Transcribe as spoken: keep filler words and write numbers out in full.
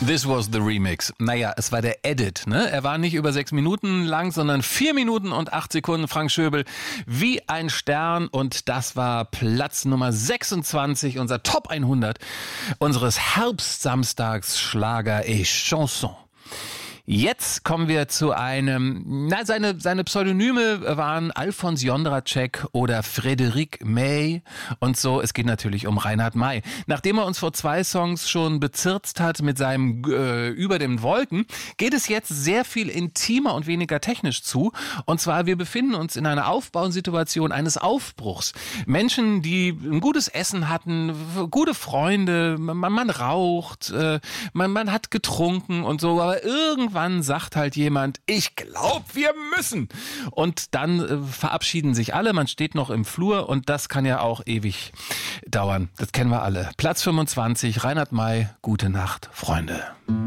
This was the remix. Naja, es war der Edit, ne? Er war nicht über sechs Minuten lang, sondern vier Minuten und acht Sekunden. Frank Schöbel, wie ein Stern. Und das war Platz Nummer sechsundzwanzig, unser Top hundert unseres Herbstsamstags Schlager et Chanson. Jetzt kommen wir zu einem, na, seine, seine Pseudonyme waren Alfons Jondracek oder Frédéric May und so. Es geht natürlich um Reinhard May. Nachdem er uns vor zwei Songs schon bezirzt hat mit seinem äh, Über den Wolken, geht es jetzt sehr viel intimer und weniger technisch zu. Und zwar, wir befinden uns in einer Aufbausituation eines Aufbruchs. Menschen, die ein gutes Essen hatten, gute Freunde, man, man raucht, äh, man, man hat getrunken und so, aber irgendwann Wann sagt halt jemand, ich glaube, wir müssen. Und dann äh, verabschieden sich alle, man steht noch im Flur und das kann ja auch ewig dauern. Das kennen wir alle. Platz fünfundzwanzig, Reinhard May, Gute Nacht, Freunde.